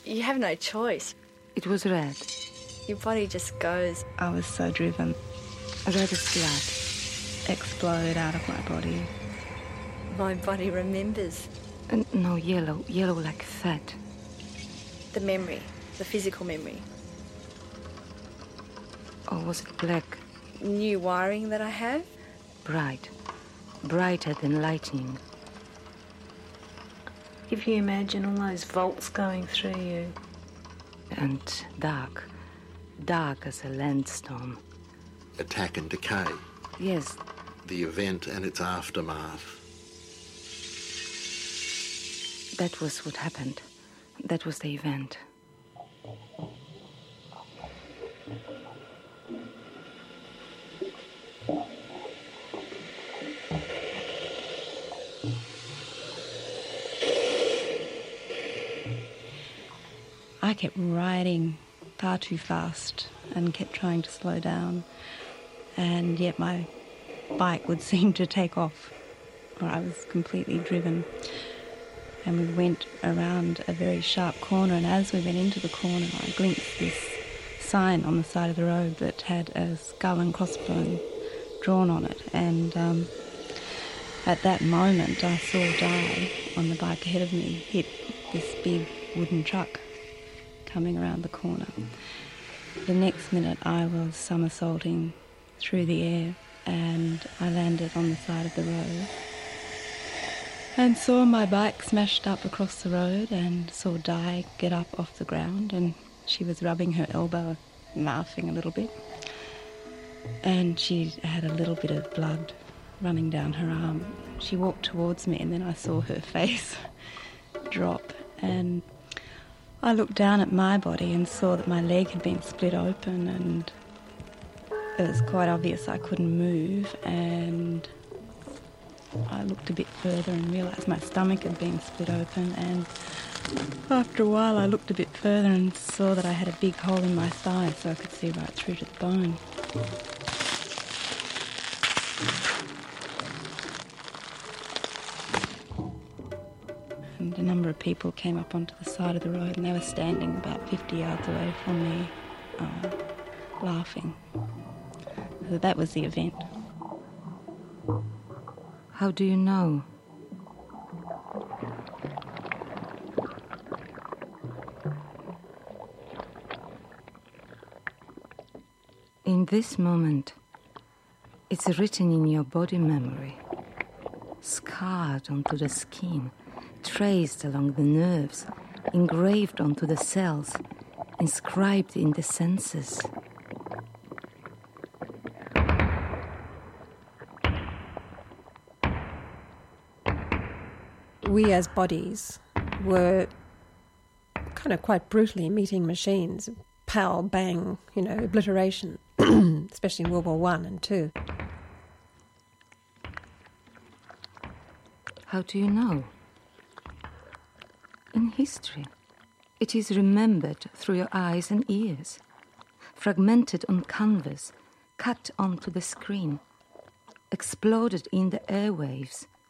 You have no choice. It was red. Your body just goes. I was so driven. Red as blood. Explode out of my body. My body remembers. No, yellow like fat. The memory, the physical memory. Or was it black? New wiring that I have. Bright. Brighter than lightning. If you imagine all those volts going through you. And dark. Dark as a landstorm. Attack and decay. Yes. The event and its aftermath. That was what happened. That was the event. I kept riding far too fast and kept trying to slow down, and yet my bike would seem to take off, or I was completely driven. And we went around a very sharp corner, and as we went into the corner, I glimpsed this sign on the side of the road that had a skull and crossbones drawn on it. And at that moment, I saw Di on the bike ahead of me hit this big wooden truck coming around the corner. The next minute, I was somersaulting through the air, and I landed on the side of the road. And saw my bike smashed up across the road, and saw Di get up off the ground, and she was rubbing her elbow, laughing a little bit. And she had a little bit of blood running down her arm. She walked towards me, and then I saw her face drop, and I looked down at my body and saw that my leg had been split open, and it was quite obvious I couldn't move, and I looked a bit further and realised my stomach had been split open, and after a while I looked a bit further and saw that I had a big hole in my thigh, so I could see right through to the bone. And a number of people came up onto the side of the road, and they were standing about 50 yards away from me, laughing. So that was the event. How do you know? In this moment, it's written in your body memory, scarred onto the skin, traced along the nerves, engraved onto the cells, inscribed in the senses. We as bodies were kind of quite brutally meeting machines. Pow, bang, obliteration, especially in World War I and II. How do you know? In history, it is remembered through your eyes and ears, fragmented on canvas, cut onto the screen, exploded in the airwaves,